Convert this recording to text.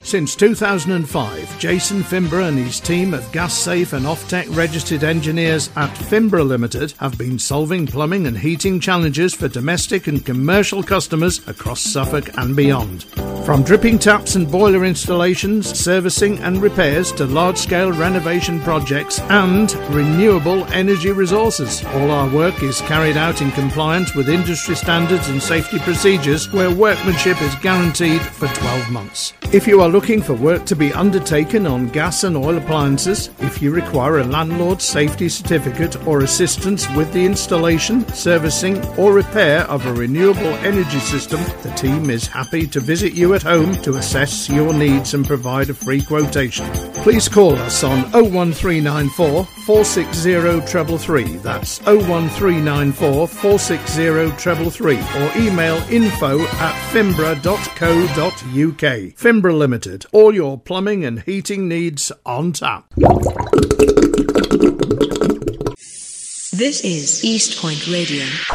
Since 2005, Jason Fimbra and his team of gas-safe and Offtec registered engineers at Fimbra Limited have been solving plumbing and heating challenges for domestic and commercial customers across Suffolk and beyond. From dripping taps and boiler installations, servicing and repairs to large-scale renovation projects and renewable energy resources, all our work is carried out in compliance with industry standards and safety procedures where workmanship is guaranteed for 12 months. If you are looking for work to be undertaken on gas and oil appliances, if you require a landlord safety certificate or assistance with the installation, servicing or repair of a renewable energy system, the team is happy to visit you at home to assess your needs and provide a free quotation. Please call us on 01394 460 333. That's 01394 460 333 or email info@fimbra.co.uk. Fimbra Limited. All your plumbing and heating needs on tap. This is East Point Radio.